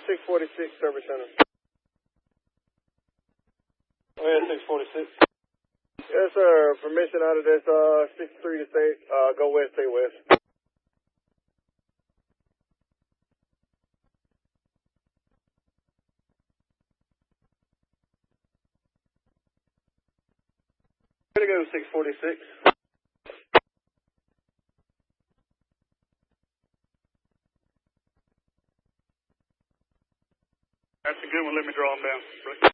646 Service Center. Go ahead, 646. Yes, sir. Permission out of this 63 to stay, go west, stay west. Gonna go 646. That's a good one. Let me draw them down. Right.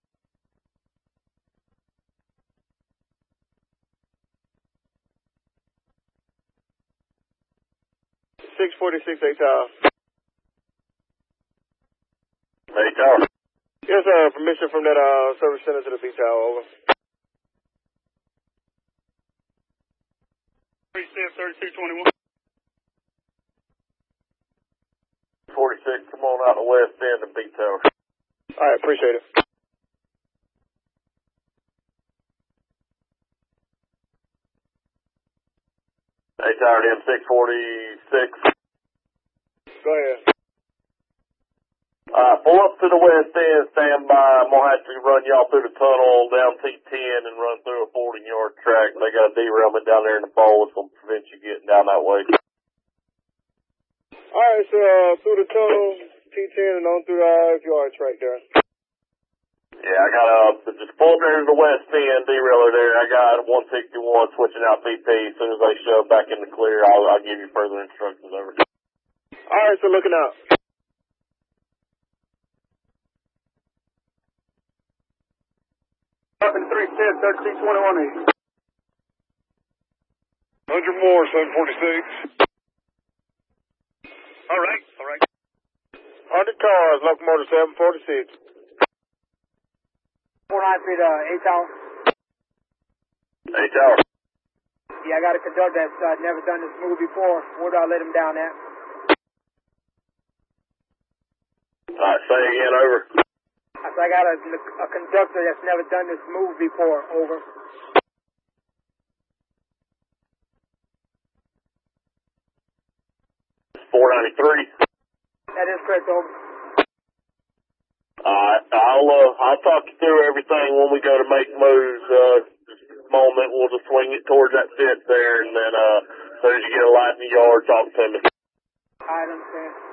646 A Tower. A Tower. Yes, sir. Permission from that Service Center to the B Tower, over. 3221. 46, come on out the west end of B Tower. All right, appreciate it. A Tower to M646. Go ahead. Pull up to the west end, stand by. I'm going to have to run y'all through the tunnel down T10 and run through a 40-yard track. They got a derailment down there in the bowl. It's going to prevent you getting down that way. All right, so through the tunnel, T10 and on through the 5-yard track there. Yeah, I got just pull there to the west end, derailer there. I got 161 switching out BP. As soon as they shove back in the clear, I'll give you further instructions over. All right, so looking out. Up in 310, 1321 east. 100 more, 746. All right. 100 cars, locomotive 746. 49 feet, 8 Tower. 8 Tower. Yeah, I got a conductor that's never done this move before. Where do I let him down at? All right, say again, over. I got a conductor that's never done this move before. Over. $493. That is correct. Over. I'll talk you through everything when we go to make moves. Just a moment, we'll just swing it towards that fence there, and then as soon as you get a light in the yard, talk to me. I understand.